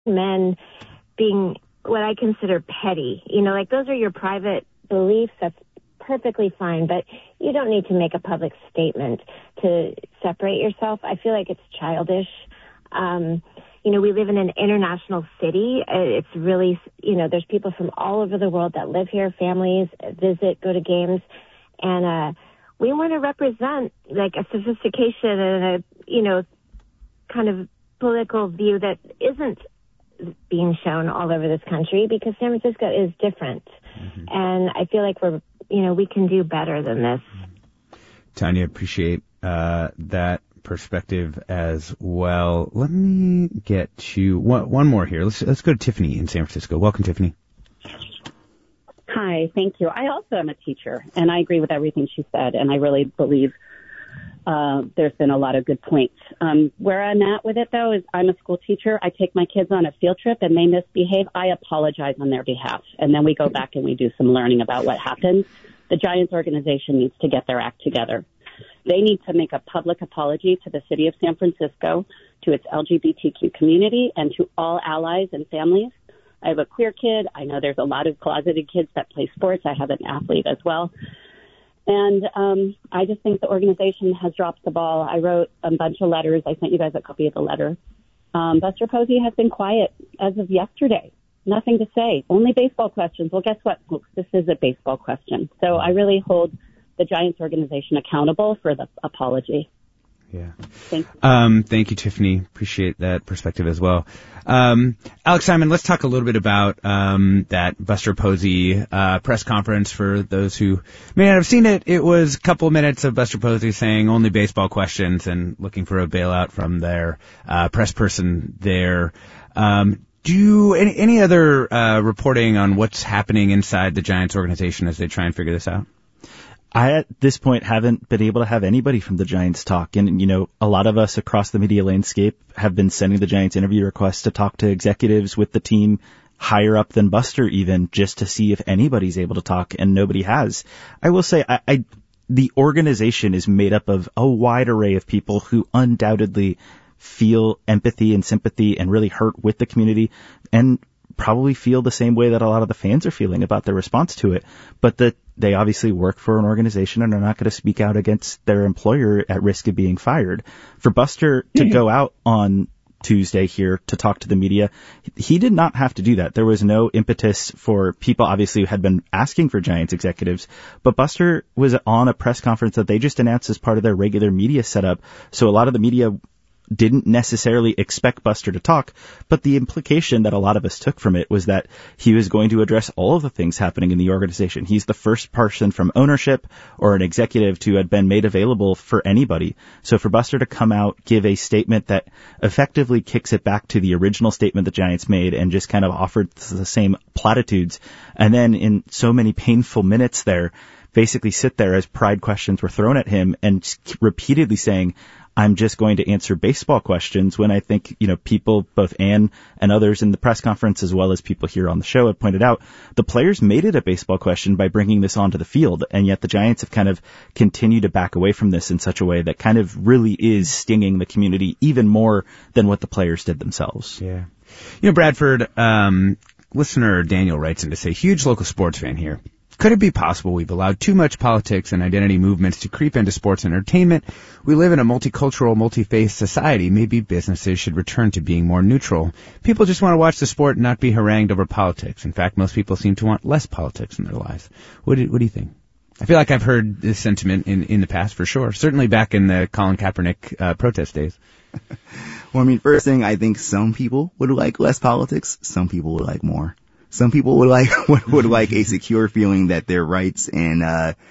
men being what I consider petty. Like those are your private beliefs. That's perfectly fine, but you don't need to make a public statement to separate yourself. I feel like it's childish. We live in an international city. It's really, there's people from all over the world that live here, families visit, go to games, and we want to represent like a sophistication and a, kind of political view that isn't being shown all over this country, because San Francisco is different. Mm-hmm. And I feel like we can do better than this. Tanya, appreciate that perspective as well. Let me get to one more here. Let's go to Tiffany in San Francisco. Welcome, Tiffany. Hi, thank you. I also am a teacher, and I agree with everything she said, and I really believe there's been a lot of good points. Where I'm at with it, though, is I'm a school teacher. I take my kids on a field trip, and they misbehave. I apologize on their behalf, and then we go back and we do some learning about what happened. The Giants organization needs to get their act together. They need to make a public apology to the city of San Francisco, to its LGBTQ community, and to all allies and families. I have a queer kid. I know there's a lot of closeted kids that play sports. I have an athlete as well. And I just think the organization has dropped the ball. I wrote a bunch of letters. I sent you guys a copy of the letter. Buster Posey has been quiet as of yesterday. Nothing to say. Only baseball questions. Well, guess what, folks? This is a baseball question. So I really hold the Giants organization accountable for the apology. Yeah. Thank you. Thank you, Tiffany. Appreciate that perspective as well. Alex Simon, let's talk a little bit about that Buster Posey press conference. For those who may not have seen it, it was a couple of minutes of Buster Posey saying only baseball questions and looking for a bailout from their press person there. Do any other reporting on what's happening inside the Giants organization as they try and figure this out? I, at this point, haven't been able to have anybody from the Giants talk. And, a lot of us across the media landscape have been sending the Giants interview requests to talk to executives with the team higher up than Buster even, just to see if anybody's able to talk, and nobody has. I will say, the organization is made up of a wide array of people who undoubtedly feel empathy and sympathy and really hurt with the community, and probably feel the same way that a lot of the fans are feeling about their response to it, but that they obviously work for an organization and are not going to speak out against their employer at risk of being fired. For Buster to go out on Tuesday here to talk to the media, he did not have to do that. There was no impetus for people, obviously, who had been asking for Giants executives, but Buster was on a press conference that they just announced as part of their regular media setup, so a lot of the media didn't necessarily expect Buster to talk, but the implication that a lot of us took from it was that he was going to address all of the things happening in the organization. He's the first person from ownership or an executive to have been made available for anybody. So for Buster to come out, give a statement that effectively kicks it back to the original statement the Giants made and just kind of offered the same platitudes, and then in so many painful minutes there, basically sit there as pride questions were thrown at him and repeatedly saying, I'm just going to answer baseball questions, when I think, people, both Ann and others in the press conference, as well as people here on the show, have pointed out, the players made it a baseball question by bringing this onto the field, and yet the Giants have kind of continued to back away from this in such a way that kind of really is stinging the community even more than what the players did themselves. Yeah. Bradford, listener Daniel writes in to say, huge local sports fan here. Could it be possible we've allowed too much politics and identity movements to creep into sports entertainment? We live in a multicultural, multi-faith society. Maybe businesses should return to being more neutral. People just want to watch the sport and not be harangued over politics. In fact, most people seem to want less politics in their lives. What do you think? I feel like I've heard this sentiment in the past, for sure. Certainly back in the Colin Kaepernick protest days. Well, first thing, I think some people would like less politics. Some people would like more. Some people would like a secure feeling that their rights and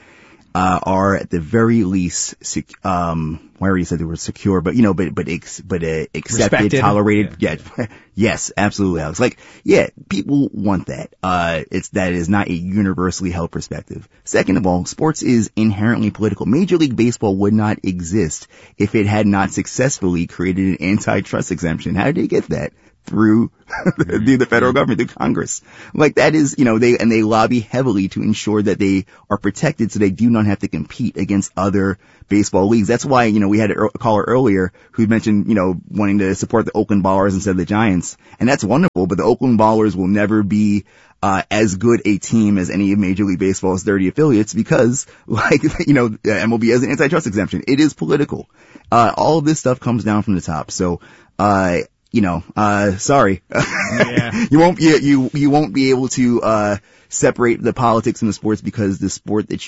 are at the very least why already said they were secure, but accepted, respected, tolerated. Yeah. Yes, absolutely, Alex. People want that. That is not a universally held perspective. Second of all, sports is inherently political. Major League Baseball would not exist if it had not successfully created an antitrust exemption. How did they get that? through the federal government, through Congress. Like that is, they lobby heavily to ensure that they are protected so they do not have to compete against other baseball leagues. That's why, we had a caller earlier who mentioned, wanting to support the Oakland Ballers instead of the Giants. And that's wonderful, but the Oakland Ballers will never be as good a team as any of Major League Baseball's 30 affiliates because, MLB has an antitrust exemption. It is political. All of this stuff comes down from the top. So, sorry. Yeah. You won't be able to, separate the politics and the sports because the sport that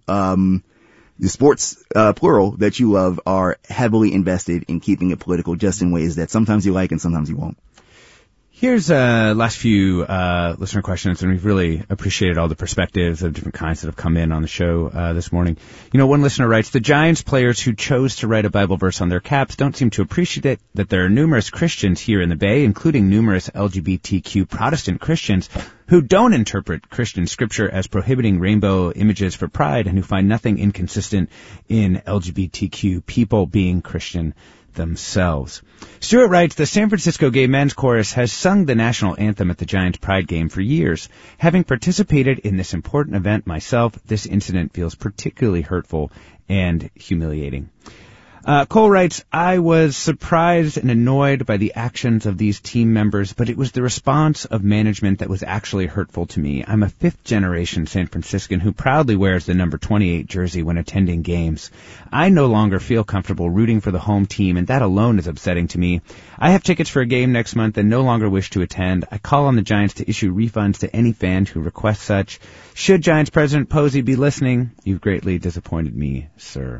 the sports, plural that you love are heavily invested in keeping it political just in ways that sometimes you like and sometimes you won't. Here's last few listener questions, and we've really appreciated all the perspectives of different kinds that have come in on the show this morning. One listener writes, the Giants players who chose to write a Bible verse on their caps don't seem to appreciate that there are numerous Christians here in the Bay, including numerous LGBTQ Protestant Christians, who don't interpret Christian scripture as prohibiting rainbow images for pride and who find nothing inconsistent in LGBTQ people being Christian themselves. Stuart writes, the San Francisco Gay Men's Chorus has sung the national anthem at the Giants Pride game for years. Having participated in this important event myself, this incident feels particularly hurtful and humiliating. Cole writes, I was surprised and annoyed by the actions of these team members, but it was the response of management that was actually hurtful to me. I'm a fifth-generation San Franciscan who proudly wears the number 28 jersey when attending games. I no longer feel comfortable rooting for the home team, and that alone is upsetting to me. I have tickets for a game next month and no longer wish to attend. I call on the Giants to issue refunds to any fan who requests such. Should Giants President Posey be listening, you've greatly disappointed me, sir.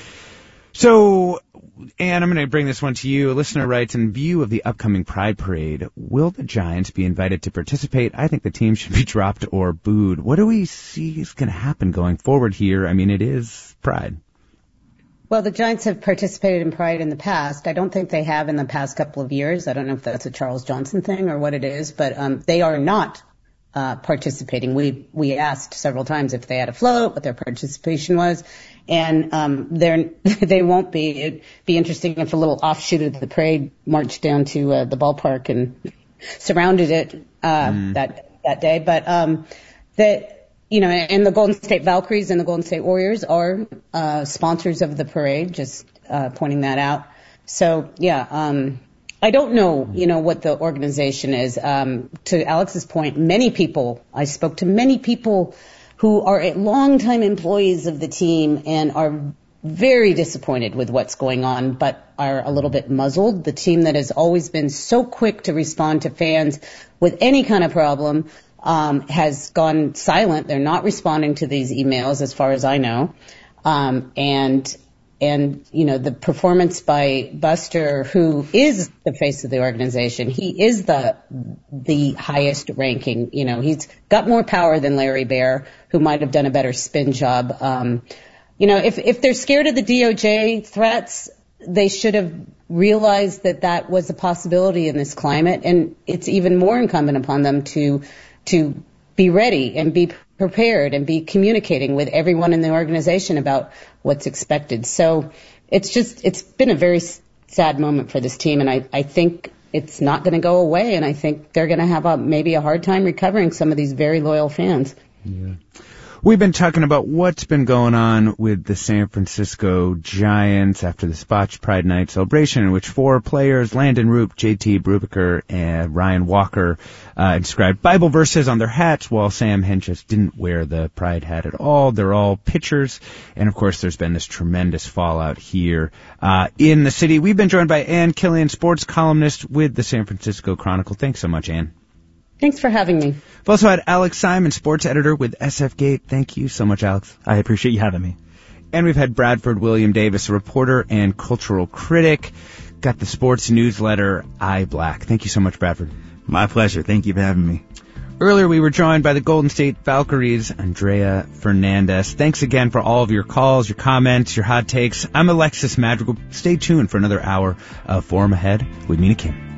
So, Ann, I'm going to bring this one to you. A listener writes, in view of the upcoming Pride Parade, will the Giants be invited to participate? I think the team should be dropped or booed. What do we see is going to happen going forward here? I mean, it is Pride. Well, the Giants have participated in Pride in the past. I don't think they have in the past couple of years. I don't know if that's a Charles Johnson thing or what it is, but they are not participating. We asked several times if they had a float, what their participation was. And they won't be. It'd be interesting if a little offshoot of the parade marched down to the ballpark and surrounded it that day. But and the Golden State Valkyries and the Golden State Warriors are sponsors of the parade. Just pointing that out. So yeah, I don't know, what the organization is. To Alex's point, I spoke to many people who are longtime employees of the team and are very disappointed with what's going on, but are a little bit muzzled. The team that has always been so quick to respond to fans with any kind of problem has gone silent. They're not responding to these emails, as far as I know. And the performance by Buster, who is the face of the organization, he is the highest ranking. He's got more power than Larry Baer, who might have done a better spin job. If they're scared of the DOJ threats, they should have realized that was a possibility in this climate. And it's even more incumbent upon them to be ready and be prepared and be communicating with everyone in the organization about what's expected. So it's been a very sad moment for this team, and I think it's not going to go away, and I think they're going to have maybe a hard time recovering some of these very loyal fans. Yeah. We've been talking about what's been going on with the San Francisco Giants after the botched Pride Night celebration, in which 4 players, Landon Roop, JT Brubaker, and Ryan Walker, inscribed Bible verses on their hats, while Sam Hentges didn't wear the Pride hat at all. They're all pitchers, and of course there's been this tremendous fallout here in the city. We've been joined by Ann Killian, sports columnist with the San Francisco Chronicle. Thanks so much, Ann. Thanks for having me. We've also had Alex Simon, sports editor with SF Gate. Thank you so much, Alex. I appreciate you having me. And we've had Bradford William Davis, a reporter and cultural critic. Got the sports newsletter, Eye Black. Thank you so much, Bradford. My pleasure. Thank you for having me. Earlier, we were joined by the Golden State Valkyries, Andrea Fernandez. Thanks again for all of your calls, your comments, your hot takes. I'm Alexis Madrigal. Stay tuned for another hour of Forum Ahead with Mina Kim.